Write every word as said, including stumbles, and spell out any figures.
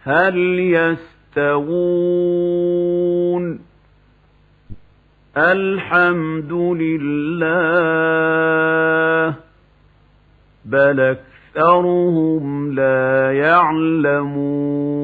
هل يستوون الحمد لله بل أكثرهم لا يعلمون